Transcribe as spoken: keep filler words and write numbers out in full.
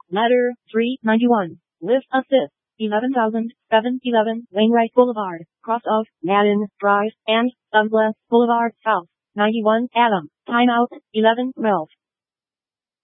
Ladder three ninety-one. Lift assist. eleven thousand seven hundred eleven Wainwright Boulevard, cross of Madden Drive, and Sunblest Boulevard South. ninety-one Adam. Timeout. eleven twelve.